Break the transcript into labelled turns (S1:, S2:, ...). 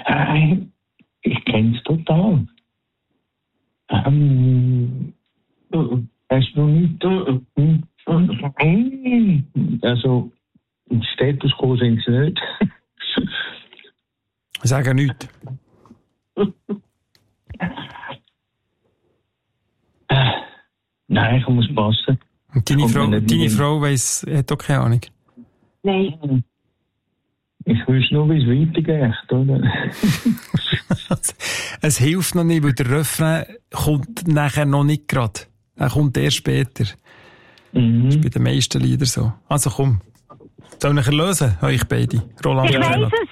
S1: Ich kenne es total. Hast du nicht... Also, ins Status quo sind sie nicht.
S2: Sagen nichts.
S1: Nein, ich muss passen.
S2: Und deine Frau hat auch keine Ahnung?
S1: Nein. Ich wüsste nur, wie es weitergeht, oder?
S2: Es hilft noch nicht, weil der Refrain kommt nachher noch nicht gerade. Er kommt erst später. Das ist bei den meisten Liedern so. Also komm. Soll ich erlösen, euch beide? Roland,
S3: ich weiss es.